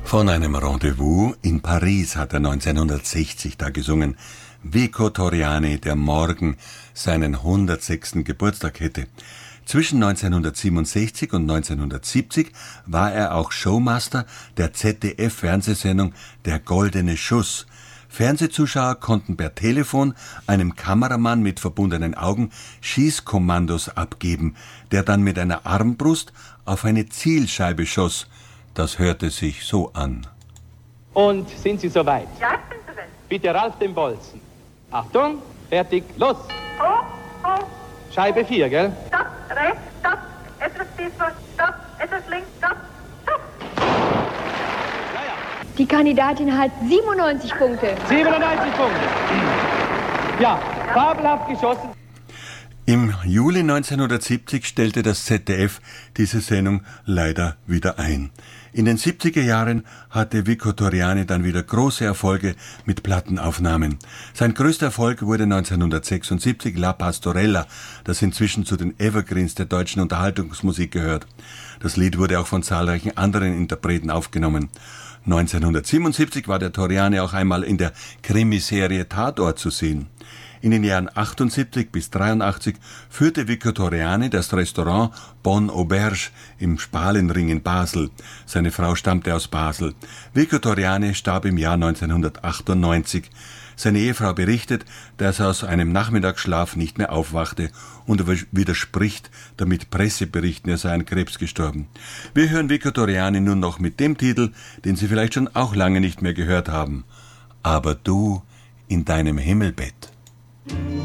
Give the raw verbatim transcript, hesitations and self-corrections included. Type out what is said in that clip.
Von einem Rendezvous in Paris hat er neunzehnhundertsechzig da gesungen. Vico Torriani, der morgen seinen hundertsechsten Geburtstag hätte. Zwischen neunzehnhundertsiebenundsechzig und neunzehnhundertsiebzig war er auch Showmaster der Z D F-Fernsehsendung Der Goldene Schuss. Fernsehzuschauer konnten per Telefon einem Kameramann mit verbundenen Augen Schießkommandos abgeben, der dann mit einer Armbrust auf eine Zielscheibe schoss. Das hörte sich so an. Und sind Sie soweit? Ja, ich bin soweit. Bitte Ralf den Bolzen. Achtung, fertig, los! Oh, oh, Scheibe vier, gell? stopp, rechts, stopp, etwas tiefer, stopp, etwas links, stopp, stopp. Ja, ja. Die Kandidatin hat siebenundneunzig Punkte. siebenundneunzig Punkte. Ja, fabelhaft geschossen. Im Juli neunzehnhundertsiebzig stellte das Z D F diese Sendung leider wieder ein. In den siebziger Jahren hatte Vico Torriani dann wieder große Erfolge mit Plattenaufnahmen. Sein größter Erfolg wurde neunzehnhundertsechsundsiebzig La Pastorella, das inzwischen zu den Evergreens der deutschen Unterhaltungsmusik gehört. Das Lied wurde auch von zahlreichen anderen Interpreten aufgenommen. neunzehnhundertsiebenundsiebzig war der Torriani auch einmal in der Krimiserie Tatort zu sehen. In den Jahren achtundsiebzig bis dreiundachtzig führte Vico Torriani das Restaurant Bonne Auberge im Spalenring in Basel. Seine Frau stammte aus Basel. Vico Torriani starb im Jahr neunzehnhundertachtundneunzig. Seine Ehefrau berichtet, dass er aus einem Nachmittagsschlaf nicht mehr aufwachte und widerspricht damit Presseberichten, er sei an Krebs gestorben. Wir hören Vico Torriani nun noch mit dem Titel, den Sie vielleicht schon auch lange nicht mehr gehört haben. Aber du in deinem Himmelbett.